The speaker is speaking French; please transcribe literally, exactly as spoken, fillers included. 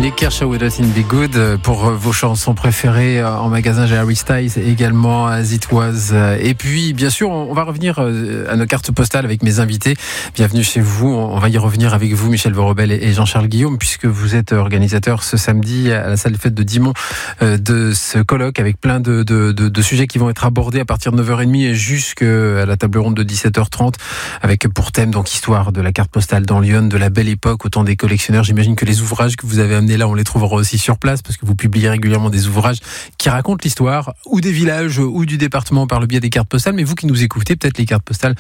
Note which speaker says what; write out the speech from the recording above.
Speaker 1: Nick Kershaw with Us in Be Good pour vos chansons préférées en magasin. J'ai Harry Styles également, As It Was. Et puis, bien sûr, on va revenir à nos cartes postales avec mes invités. Bienvenue chez vous. On va y revenir avec vous, Michel Vorobel et Jean-Charles Guillaume, puisque vous êtes organisateur ce samedi à la salle des fêtes de Dixmont de ce colloque avec plein de, de, de, de sujets qui vont être abordés à partir de neuf heures trente et jusqu'à la table ronde de dix-sept heures trente avec pour thème donc histoire de la carte postale dans Lyon, de la belle époque, au temps des collectionneurs. J'imagine que les ouvrages que vous avez amenés là, on les trouvera aussi sur place parce que vous publiez régulièrement des ouvrages qui racontent l'histoire ou des villages ou du département par le biais des cartes postales. Mais vous qui nous écoutez, peut-être les cartes postales